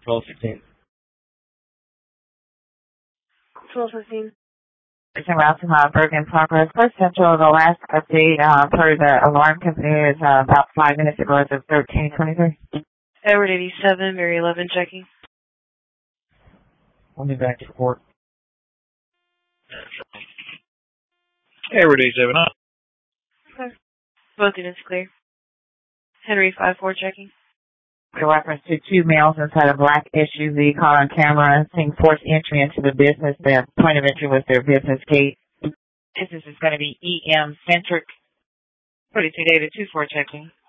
12:15. 12:15. It's about to Berg in progress. First Central, the last update per the alarm company is about 5 minutes ago. It's 13:23. Edward 87, Mary 11 checking. I'll be back to report. Edward 87. Okay. Both units clear. Henry 54 checking. In reference to 2 males inside a black SUV caught on camera seeing forced entry into the business. The point of entry was their business gate. Business is going to be EM Centric. 42 data 24 checking.